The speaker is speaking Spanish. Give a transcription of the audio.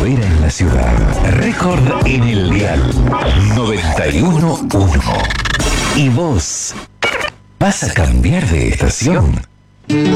primavera en la ciudad. Récord en el dial 91.1. ¿Y vos vas a cambiar de estación?